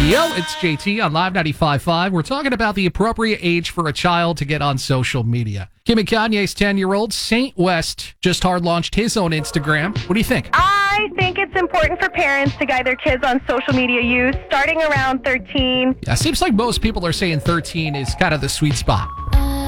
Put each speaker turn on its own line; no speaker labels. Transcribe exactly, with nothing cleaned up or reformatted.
Yo, it's J T on Live ninety-five point five. We're talking about the appropriate age for a child to get on social media. Kim and Kanye's ten-year-old, Saint West, just hard-launched his own Instagram. What do you think?
I think it's important for parents to guide their kids on social media use starting around thirteen.
Yeah, seems like most people are saying thirteen is kind of the sweet spot.